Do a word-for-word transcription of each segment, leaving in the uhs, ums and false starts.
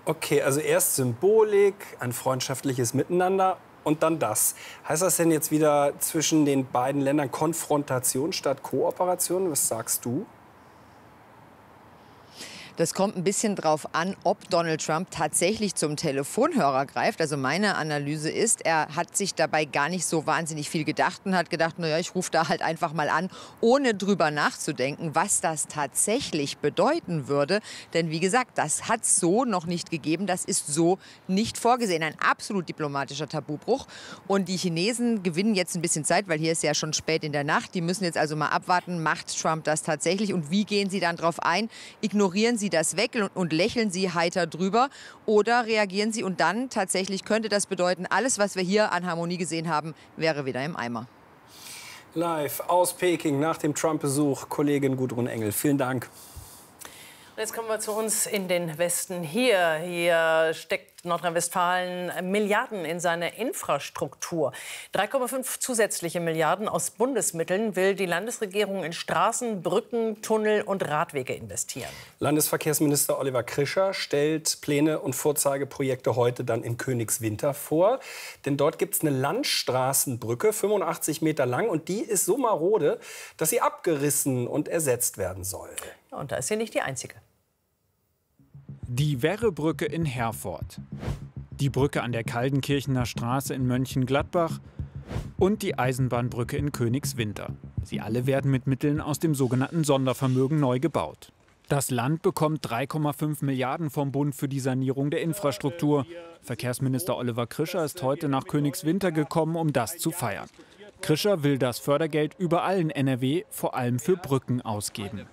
Okay, also erst Symbolik, ein freundschaftliches Miteinander und dann das. Heißt das denn jetzt wieder zwischen den beiden Ländern Konfrontation statt Kooperation? Was sagst du? Das kommt ein bisschen drauf an, ob Donald Trump tatsächlich zum Telefonhörer greift. Also meine Analyse ist, er hat sich dabei gar nicht so wahnsinnig viel gedacht und hat gedacht, naja, ich rufe da halt einfach mal an, ohne drüber nachzudenken, was das tatsächlich bedeuten würde. Denn wie gesagt, das hat es so noch nicht gegeben. Das ist so nicht vorgesehen. Ein absolut diplomatischer Tabubruch. Und die Chinesen gewinnen jetzt ein bisschen Zeit, weil hier ist ja schon spät in der Nacht. Die müssen jetzt also mal abwarten, macht Trump das tatsächlich und wie gehen sie dann drauf ein? Ignorieren sie Sie das weg und lächeln Sie heiter drüber oder reagieren Sie und dann tatsächlich könnte das bedeuten, alles, was wir hier an Harmonie gesehen haben, wäre wieder im Eimer. Live aus Peking nach dem Trump-Besuch, Kollegin Gudrun Engel. Vielen Dank. Und jetzt kommen wir zu uns in den Westen. Hier, hier steckt Nordrhein-Westfalen Milliarden in seine Infrastruktur. drei Komma fünf zusätzliche Milliarden aus Bundesmitteln will die Landesregierung in Straßen, Brücken, Tunnel und Radwege investieren. Landesverkehrsminister Oliver Krischer stellt Pläne und Vorzeigeprojekte heute dann in Königswinter vor. Denn dort gibt es eine Landstraßenbrücke, fünfundachtzig Meter lang. Und die ist so marode, dass sie abgerissen und ersetzt werden soll. Und da ist sie nicht die einzige. Die Werrebrücke in Herford, die Brücke an der Kaldenkirchener Straße in Mönchengladbach und die Eisenbahnbrücke in Königswinter. Sie alle werden mit Mitteln aus dem sogenannten Sondervermögen neu gebaut. Das Land bekommt drei Komma fünf Milliarden vom Bund für die Sanierung der Infrastruktur. Verkehrsminister Oliver Krischer ist heute nach Königswinter gekommen, um das zu feiern. Krischer will das Fördergeld überall in N R W vor allem für Brücken ausgeben.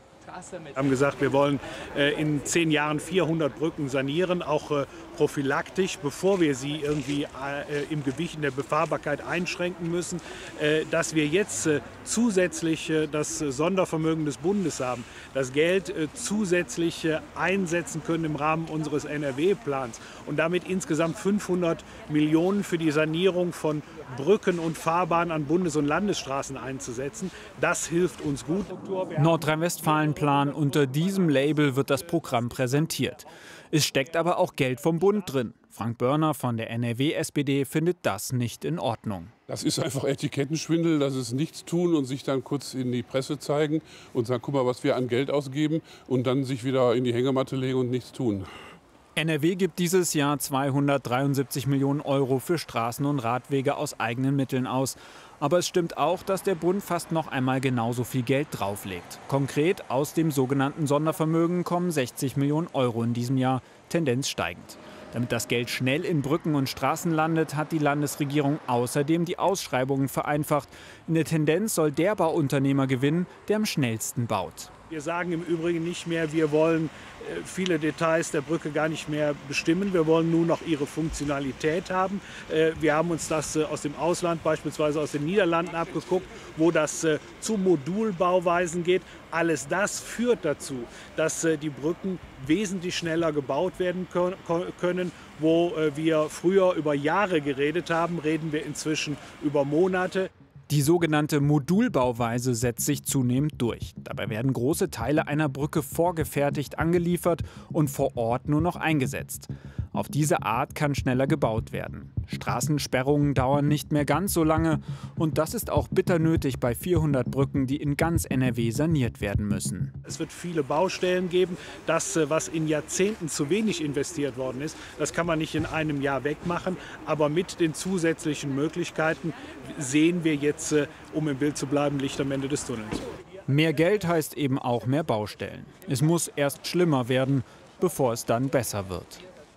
Wir haben gesagt, wir wollen äh, in zehn Jahren vierhundert Brücken sanieren, auch äh, prophylaktisch, bevor wir sie irgendwie äh, im Gewicht in der Befahrbarkeit einschränken müssen. Äh, dass wir jetzt äh, zusätzlich äh, das Sondervermögen des Bundes haben, das Geld äh, zusätzlich äh, einsetzen können im Rahmen unseres N R W-Plans und damit insgesamt fünfhundert Millionen für die Sanierung von Brücken und Fahrbahnen an Bundes- und Landesstraßen einzusetzen. Das hilft uns gut. Nordrhein-Westfalen-Plan, unter diesem Label wird das Programm präsentiert. Es steckt aber auch Geld vom Bund drin. Frank Börner von der N R W-S P D findet das nicht in Ordnung. Das ist einfach Etikettenschwindel, das ist nichts tun und sich dann kurz in die Presse zeigen und sagen, guck mal, was wir an Geld ausgeben und dann sich wieder in die Hängematte legen und nichts tun. N R W gibt dieses Jahr zweihundertdreiundsiebzig Millionen Euro für Straßen und Radwege aus eigenen Mitteln aus. Aber es stimmt auch, dass der Bund fast noch einmal genauso viel Geld drauflegt. Konkret aus dem sogenannten Sondervermögen kommen sechzig Millionen Euro in diesem Jahr, Tendenz steigend. Damit das Geld schnell in Brücken und Straßen landet, hat die Landesregierung außerdem die Ausschreibungen vereinfacht. In der Tendenz soll der Bauunternehmer gewinnen, der am schnellsten baut. Wir sagen im Übrigen nicht mehr, wir wollen viele Details der Brücke gar nicht mehr bestimmen. Wir wollen nur noch ihre Funktionalität haben. Wir haben uns das aus dem Ausland, beispielsweise aus den Niederlanden, abgeguckt, wo das zu Modulbauweisen geht. Alles das führt dazu, dass die Brücken wesentlich schneller gebaut werden können. Wo wir früher über Jahre geredet haben, reden wir inzwischen über Monate. Die sogenannte Modulbauweise setzt sich zunehmend durch. Dabei werden große Teile einer Brücke vorgefertigt angeliefert und vor Ort nur noch eingesetzt. Auf diese Art kann schneller gebaut werden. Straßensperrungen dauern nicht mehr ganz so lange und das ist auch bitter nötig bei vierhundert Brücken, die in ganz N R W saniert werden müssen. Es wird viele Baustellen geben. Das, was in Jahrzehnten zu wenig investiert worden ist, das kann man nicht in einem Jahr wegmachen. Aber mit den zusätzlichen Möglichkeiten sehen wir jetzt, um im Bild zu bleiben, Licht am Ende des Tunnels. Mehr Geld heißt eben auch mehr Baustellen. Es muss erst schlimmer werden, bevor es dann besser wird.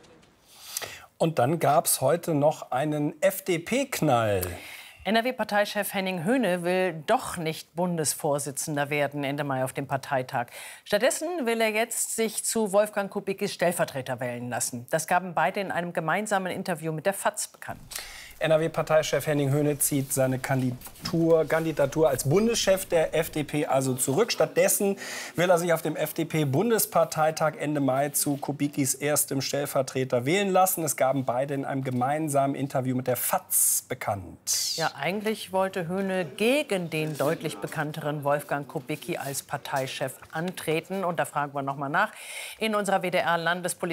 Und dann gab es heute noch einen F D P-Knall. N R W-Parteichef Henning Höhne will doch nicht Bundesvorsitzender werden Ende Mai auf dem Parteitag. Stattdessen will er jetzt sich zu Wolfgang Kubickis Stellvertreter wählen lassen. Das gaben beide in einem gemeinsamen Interview mit der F A Z bekannt. N R W-Parteichef Henning Höhne zieht seine Kandidatur, Kandidatur als Bundeschef der F D P also zurück. Stattdessen will er sich auf dem F D P-Bundesparteitag Ende Mai zu Kubickis erstem Stellvertreter wählen lassen. Es gaben beide in einem gemeinsamen Interview mit der F A Z bekannt. Ja, eigentlich wollte Höhne gegen den deutlich bekannteren Wolfgang Kubicki als Parteichef antreten. Und da fragen wir noch mal nach in unserer W D R-Landespolitik.